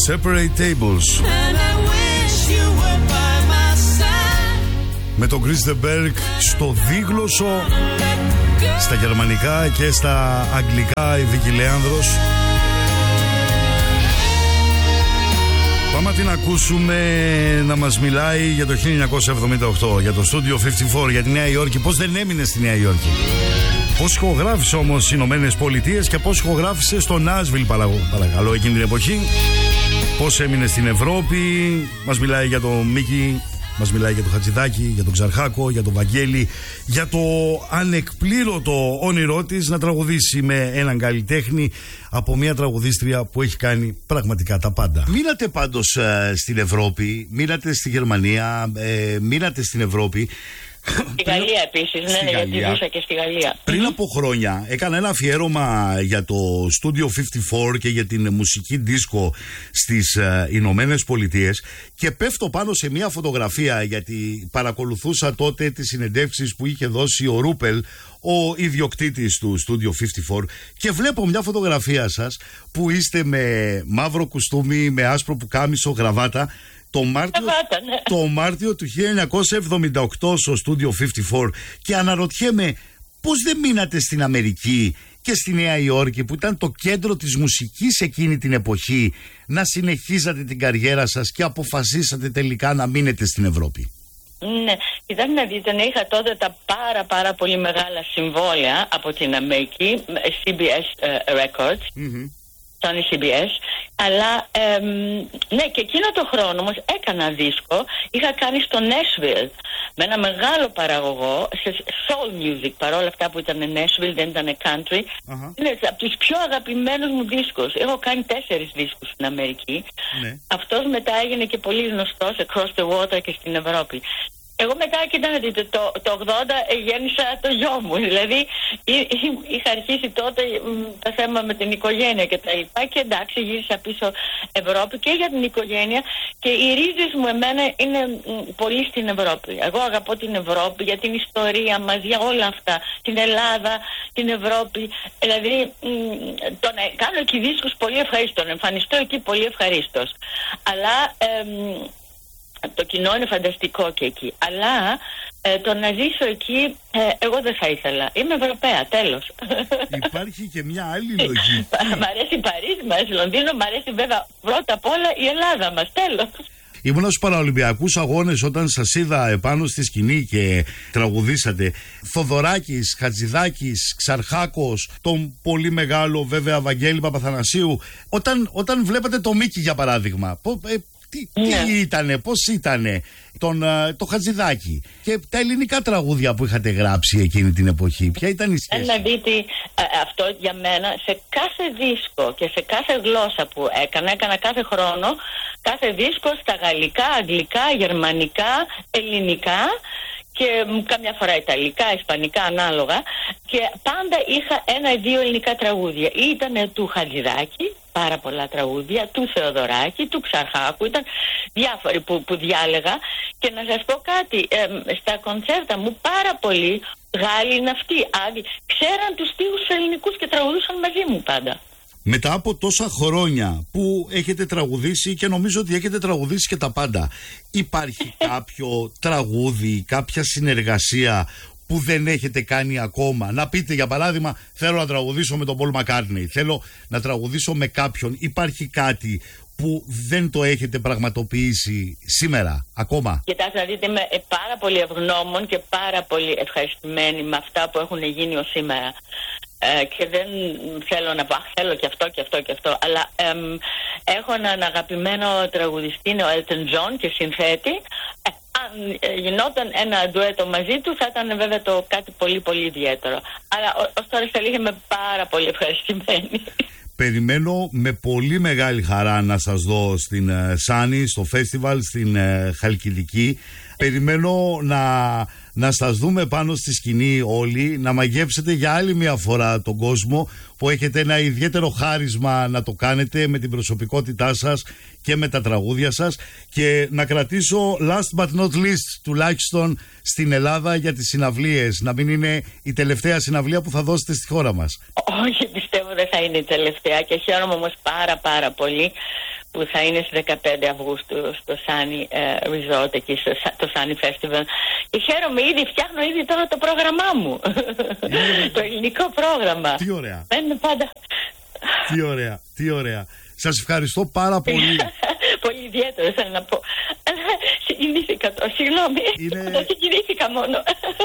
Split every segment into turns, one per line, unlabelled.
Separate Tables. Με τον Chris de Berg στο δίγλωσσο, στα γερμανικά και στα αγγλικά η Βίκη Λέανδρος. Πάμε την ακούσουμε να μας μιλάει για το 1978, για το Studio 54, για τη Νέα Υόρκη. Πώς δεν έμεινε στη Νέα Υόρκη, πώς ηχογράφησε όμως στις Ηνωμένες Πολιτείες και πώς ηχογράφησε στο Νάσβιλ, παρακαλώ, εκείνη την εποχή. Πώς έμεινε στην Ευρώπη. Μας μιλάει για το Μίκη, μας μιλάει για το Χατζηδάκη, για τον Ξαρχάκο, για τον Βαγγέλη, για το ανεκπλήρωτο όνειρό της να τραγουδήσει με έναν καλλιτέχνη από μια τραγουδίστρια που έχει κάνει πραγματικά τα πάντα. Μείνατε πάντως στην Ευρώπη, μείνατε στη Γερμανία, μείνατε στην Ευρώπη.
Στη Γαλλία επίσης, ναι, γιατί ζούσα και στη Γαλλία.
Πριν από χρόνια έκανα ένα αφιέρωμα για το Studio 54 και για την μουσική δίσκο στις Ηνωμένες Πολιτείες και πέφτω πάνω σε μια φωτογραφία, γιατί παρακολουθούσα τότε τις συνεντεύξεις που είχε δώσει ο Ρούπελ, ο ιδιοκτήτης του Studio 54, και βλέπω μια φωτογραφία σας που είστε με μαύρο κουστούμι, με άσπρο πουκάμισο, γραβάτα, το Μάρτιο του 1978 στο Studio 54, και αναρωτιέμαι πώς δεν μείνατε στην Αμερική και στη Νέα Υόρκη, που ήταν το κέντρο της μουσικής εκείνη την εποχή, να συνεχίζατε την καριέρα σας και αποφασίσατε τελικά να μείνετε στην Ευρώπη.
Ναι, κοιτάξτε να δείτε, είχα τότε τα πάρα πολύ μεγάλα συμβόλαια από την Αμερική, CBS Records, Sony CBS, αλλά ναι, και εκείνο το χρόνο όμως έκανα δίσκο, είχα κάνει στο Nashville με ένα μεγάλο παραγωγό σε soul music, παρόλα αυτά που ήταν Nashville, δεν ήταν country. Είναι από τους πιο αγαπημένους μου δίσκους. Έχω κάνει 4 δίσκους στην Αμερική. Αυτός μετά έγινε και πολύ γνωστός across the water και στην Ευρώπη. Εγώ μετά, κοιτάξτε, το 80 γέννησα το γιο μου. Δηλαδή είχα αρχίσει τότε τα θέμα με την οικογένεια και τα λοιπά, και εντάξει, γύρισα πίσω Ευρώπη και για την οικογένεια, και οι ρίζες μου εμένα είναι πολύ στην Ευρώπη. Εγώ αγαπώ την Ευρώπη για την ιστορία μας, για όλα αυτά, την Ελλάδα, την Ευρώπη. Δηλαδή κάνω εκεί δίσκους πολύ ευχαρίστω, εμφανιστώ εκεί πολύ ευχαρίστως. Αλλά το κοινό είναι φανταστικό και εκεί. Αλλά το να ζήσω εκεί, εγώ δεν θα ήθελα. Είμαι Ευρωπαία, τέλος.
Υπάρχει και μια άλλη λογική.
Μ' αρέσει η Παρίσι, μ' αρέσει Λονδίνο, μ' αρέσει βέβαια πρώτα απ' όλα η Ελλάδα μας, τέλος.
Ήμουνα στους Παραολυμπιακούς Αγώνες όταν σας είδα επάνω στη σκηνή και τραγουδήσατε. Θοδωράκης, Χατζηδάκης, Ξαρχάκος, τον πολύ μεγάλο βέβαια Βαγγέλη Παπαθανασίου. Όταν βλέπατε το Μίκη, για παράδειγμα, τι ήτανε, πώς ήτανε το Χατζηδάκη και τα ελληνικά τραγούδια που είχατε γράψει εκείνη την εποχή, ποια ήταν η σχέση?
Να δείτε, αυτό για μένα σε κάθε δίσκο και σε κάθε γλώσσα που έκανα κάθε χρόνο, κάθε δίσκο στα γαλλικά, αγγλικά, γερμανικά, ελληνικά και καμιά φορά ιταλικά, ισπανικά, ανάλογα, και πάντα είχα 1-2 ελληνικά τραγούδια. Ήταν του Χατζηδάκη, πάρα πολλά τραγούδια, του Θεοδωράκη, του Ξαρχάκου, ήταν διάφοροι που διάλεγα. Και να σας πω κάτι, στα κονцέρτα μου πάρα πολλοί Γάλλοι είναι αυτοί, άλλοι ξέραν τους στίχους ελληνικούς και τραγουδούσαν μαζί μου πάντα.
Μετά από τόσα χρόνια που έχετε τραγουδήσει, και νομίζω ότι έχετε τραγουδήσει και τα πάντα, υπάρχει κάποιο τραγούδι, κάποια συνεργασία που δεν έχετε κάνει ακόμα? Να πείτε, για παράδειγμα, θέλω να τραγουδήσω με τον Πολ Μακκάρτνεϊ, θέλω να τραγουδήσω με κάποιον. Υπάρχει κάτι που δεν το έχετε πραγματοποιήσει σήμερα ακόμα?
Κοιτάξτε να δείτε, είμαι πάρα πολύ ευγνώμων και πάρα πολύ ευχαριστημένη με αυτά που έχουν γίνει ως σήμερα. Και δεν θέλω να πω θέλω και αυτό και αυτό και αυτό, αλλά έχω έναν αγαπημένο τραγουδιστή, είναι ο Elton John, και συνθέτη. Αν γινόταν ένα ντουέτο μαζί του θα ήταν βέβαια το κάτι πολύ πολύ ιδιαίτερο. Αλλά ως τώρα στα αλήθεια είμαι πάρα πολύ ευχαριστημένη.
Περιμένω με πολύ μεγάλη χαρά να σας δω στην Σάνι, στο φεστιβάλ στην Χαλκιδική. Περιμένω να σας δούμε πάνω στη σκηνή όλοι, να μαγεύσετε για άλλη μια φορά τον κόσμο, που έχετε ένα ιδιαίτερο χάρισμα να το κάνετε με την προσωπικότητά σας και με τα τραγούδια σας, και να κρατήσω last but not least τουλάχιστον στην Ελλάδα για τις συναυλίες, να μην είναι η τελευταία συναυλία που θα δώσετε στη χώρα μας.
Όχι, πιστεύω δεν θα είναι η τελευταία, και χαίρομαι όμως πάρα πολύ που θα είναι στις 15 Αυγούστου στο Sunny Resort, εκεί στο Sunny Festival. Και χαίρομαι ήδη, φτιάχνω ήδη τώρα το πρόγραμμά μου. Το ελληνικό πρόγραμμα.
Τι ωραία.
Πάντα...
Τι ωραία. Σας ευχαριστώ πάρα πολύ.
Πολύ ιδιαίτερο θέλω να πω. Συγκινήθηκα τώρα, συγγνώμη. Το συγκινήθηκα μόνο.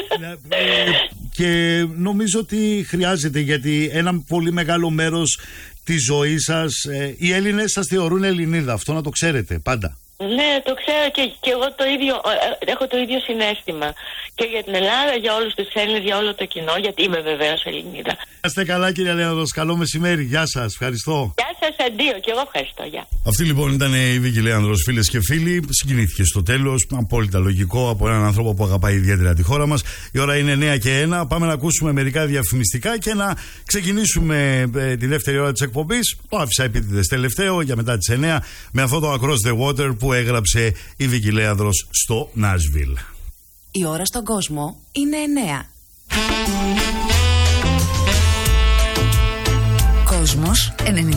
Και νομίζω ότι χρειάζεται, γιατί ένα πολύ μεγάλο μέρος της ζωής σας, οι Έλληνες σας θεωρούν Ελληνίδα, αυτό να το ξέρετε πάντα.
Ναι, το ξέρω και εγώ το ίδιο, έχω το ίδιο συναίσθημα και για την Ελλάδα, για όλους τους Έλληνες, για όλο το κοινό, γιατί είμαι βεβαίως Ελληνίδα.
Είστε καλά, κυρία Λέανδρος, καλό μεσημέρι, γεια σας, ευχαριστώ.
Γεια σας, αντίο, και εγώ ευχαριστώ, γεια.
Αυτή λοιπόν ήταν η Βίκη Λέανδρος, φίλες και φίλοι. Συγκινήθηκε στο τέλος, απόλυτα λογικό, από έναν άνθρωπο που αγαπάει ιδιαίτερα τη χώρα μας. Η ώρα είναι 9 και 1. Πάμε να ακούσουμε μερικά διαφημιστικά και να ξεκινήσουμε τη δεύτερη ώρα της εκπομπής. Το άφησα επίτηδες τελευταίο για μετά τις 9 με αυτό το Across the Water που έγραψε η Βίκη Λέανδρος στο Νάσβιλ.
Η ώρα στον κόσμο είναι 9. Κόσμος 90.